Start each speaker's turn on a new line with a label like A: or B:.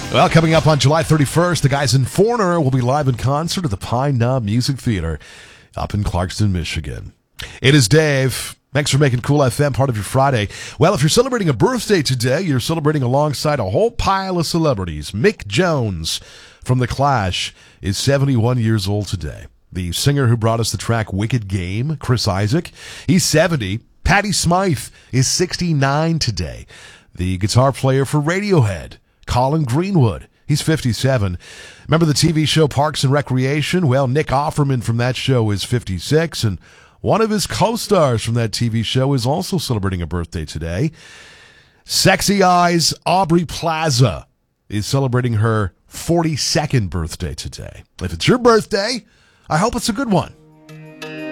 A: Well, coming up on July 31st, the guys in Foreigner will be live in concert at the Pine Knob Music Theater up in Clarkston, Michigan. It is Dave. Thanks for making Cool FM part of your Friday. Well, if you're celebrating a birthday today, you're celebrating alongside a whole pile of celebrities. Mick Jones from The Clash is 71 years old today. The singer who brought us the track Wicked Game, Chris Isaak, he's 70. Patti Smythe is 69 today. The guitar player for Radiohead, Colin Greenwood, he's 57. Remember the TV show Parks and Recreation? Well, Nick Offerman from that show is 56, and one of his co-stars from that TV show is also celebrating a birthday today. Sexy Eyes Aubrey Plaza is celebrating her 42nd birthday today. If it's your birthday, I hope it's a good one.